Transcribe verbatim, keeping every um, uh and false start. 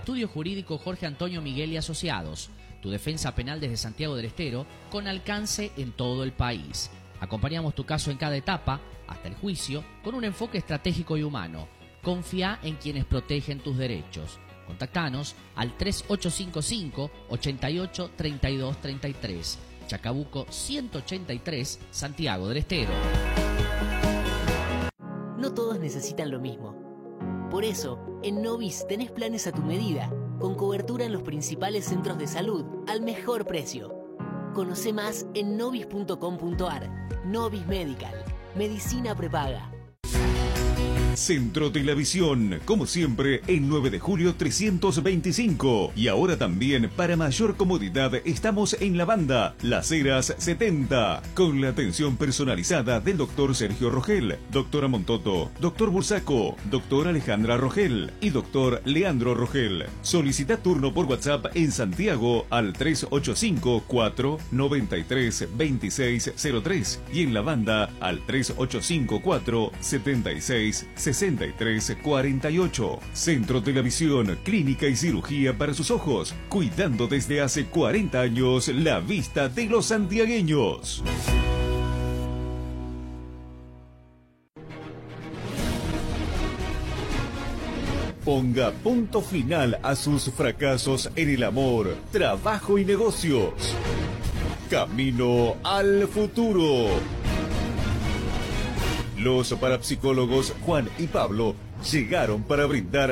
Estudio Jurídico Jorge Antonio Miguel y Asociados, tu defensa penal desde Santiago del Estero, con alcance en todo el país. Acompañamos tu caso en cada etapa, hasta el juicio, con un enfoque estratégico y humano. Confía en quienes protegen tus derechos. Contactanos al tres ocho cinco cinco, ochenta y ocho, treinta y dos, treinta y tres. Chacabuco ciento ochenta y tres, Santiago del Estero. No todos necesitan lo mismo. Por eso, en Novis tenés planes a tu medida, con cobertura en los principales centros de salud al mejor precio. Conoce más en novis punto com punto ar. Novis Medical. Medicina prepaga. Centro de la Visión, como siempre, en nueve de julio trescientos veinticinco. Y ahora también, para mayor comodidad, estamos en la banda Las Heras setenta, con la atención personalizada del doctor Sergio Rogel, doctora Montoto, doctor Bursaco, doctora Alejandra Rogel y doctor Leandro Rogel. Solicita turno por WhatsApp en Santiago al tres ocho cinco, cuatro nueve tres, dos seis cero tres y en la banda al tres ocho cinco, cuatro siete seis, sesenta y tres cuarenta y ocho. Centro de la Visión, clínica y cirugía para sus ojos, cuidando desde hace cuarenta años la vista de los santiagueños. Ponga punto final a sus fracasos en el amor, trabajo y negocios. Camino al futuro. Los parapsicólogos Juan y Pablo llegaron para brindar